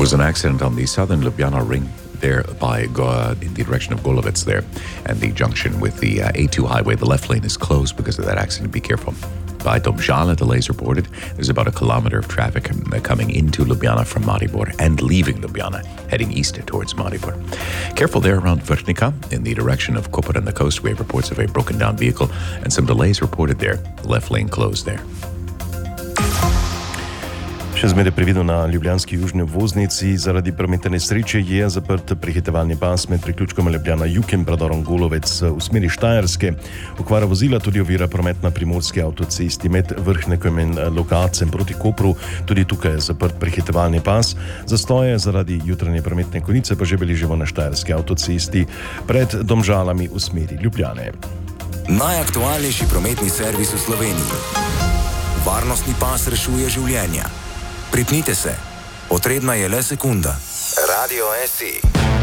was an accident on the southern Ljubljana ring there in the direction of Golovec there, and the junction with the A2 highway. The left lane is closed because of that accident. Be careful. By Domžale, delays reported. There's about a kilometer of traffic coming into Ljubljana from Maribor and leaving Ljubljana, heading east towards Maribor. Careful there around Vrhnika in the direction of Koper and the coast. We have reports of a broken down vehicle and some delays reported there. Left lane closed there. Še zmeraj previdno na ljubljanski južni obvoznici. Zaradi prometne nesreče je zaprt prehitevalni pas med priključkom Ljubljana jug in predorom Golovec v smeri Štajerske. Okvara vozila tudi ovira promet na primorski avtocesti med Vrhnikom in Lokacem proti Kopru. Tudi tukaj je zaprt prehitevalni pas. Zastoje zaradi jutranje prometne konice pa že beležimo na Štajerski avtocesti pred Domžalami v smeri Ljubljane. Najaktualnejši prometni servis v Sloveniji. Varnostni pas rešuje življenja. Pripnite se, potrebna je le sekunda. Radio SI.